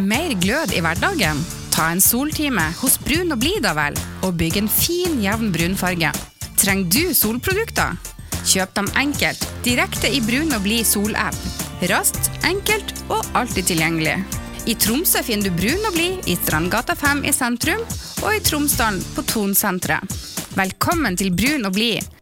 mer glød I hverdagen? Ta en soltime hos Brun og Blid da vel, og bygg en fin, jevn brunfarge. Trenger du solprodukter? Kjøp dem enkelt, direkte I Brun og Blid solapp. Raskt, enkelt og alltid tilgjengelig. I Tromsø finner du Brun og Blid I Strandgata 5 I sentrum, og I Tromsdalen på Tonsenteret. Velkommen til Brun og Blid.